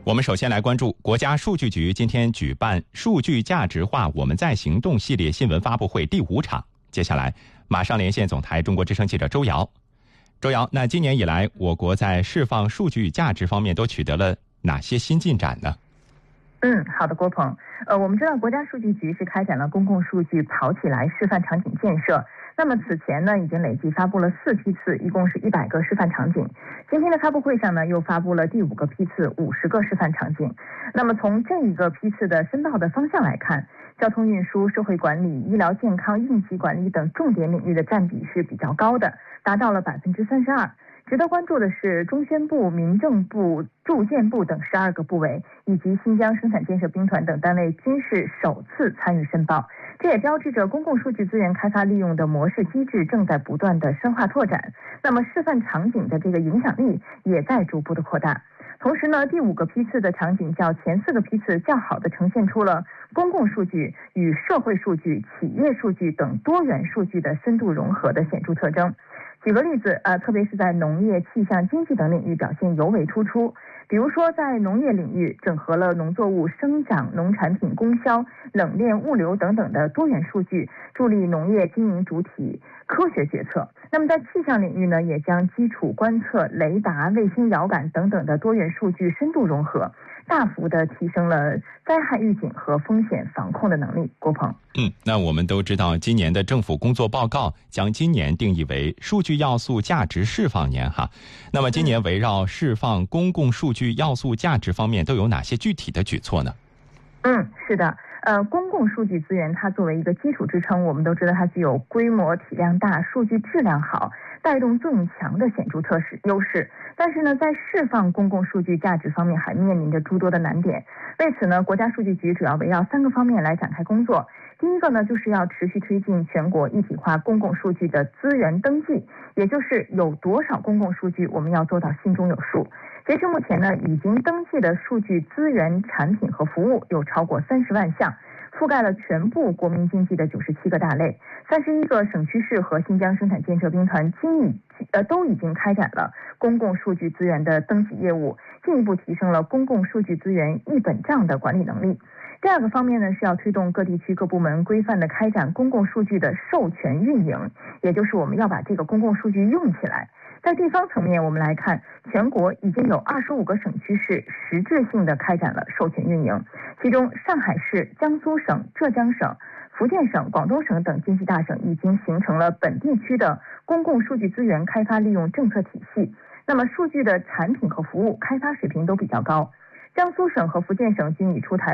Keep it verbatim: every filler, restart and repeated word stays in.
我们首先来关注国家数据局今天举办数据价值化我们在行动系列新闻发布会第五场。接下来马上连线总台中国之声记者周瑶。周瑶，那今年以来我国在释放数据价值方面都取得了哪些新进展呢？ 嗯，好的，郭鹏。呃，我们知道国家数据局是开展了公共数据跑起来示范场景建设。那么此前呢，已经累计发布了四批次，一共是一百个示范场景。今天的发布会上呢，又发布了第五个批次，五十个示范场景。那么从这一个批次的申报的方向来看，交通运输、社会管理、医疗健康、应急管理等重点领域的占比是比较高的，达到了百分之三十二。值得关注的是，中宣部、民政部、住建部等十二个部委以及新疆生产建设兵团等单位均是首次参与申报，这也标志着公共数据资源开发利用的模式机制正在不断的深化拓展。那么示范场景的这个影响力也在逐步的扩大。同时呢，第五个批次的场景较前四个批次较好的呈现出了公共数据与社会数据、企业数据等多元数据的深度融合的显著特征。举个例子，呃，特别是在农业、气象、经济等领域表现尤为突出。比如说，在农业领域，整合了农作物生长、农产品供销、冷链物流等等的多元数据，助力农业经营主体科学决策。那么在气象领域呢，也将基础观测、雷达、卫星遥感等等的多元数据深度融合，大幅的提升了灾害预警和风险防控的能力。郭鹏， 嗯，那我们都知道，今年的政府工作报告将今年定义为数据要素价值释放年哈。那么今年围绕释放公共数据要素价值方面都有哪些具体的举措呢？ 嗯，是的。呃，公共数据资源它作为一个基础支撑，我们都知道它具有规模体量大、数据质量好、带动作用强的显著特势优势。但是呢，在释放公共数据价值方面还面临着诸多的难点。为此呢，国家数据局主要围绕三个方面来展开工作。第一个呢，就是要持续推进全国一体化公共数据的资源登记，也就是有多少公共数据，我们要做到心中有数。截至目前呢，已经登记的数据资源产品和服务有超过三十万项，覆盖了全部国民经济的九十七个大类，三十一个省区市和新疆生产建设兵团经已呃都已经开展了公共数据资源的登记业务，进一步提升了公共数据资源一本账的管理能力。第二个方面呢，是要推动各地区各部门规范的开展公共数据的授权运营，也就是我们要把这个公共数据用起来。在地方层面，我们来看，全国已经有二十五个省区市实质性的开展了授权运营，其中上海市、江苏省、浙江省、福建省、广东省等经济大省已经形成了本地区的公共数据资源开发利用政策体系。那么数据的产品和服务开发水平都比较高，江苏省和福建省均已出台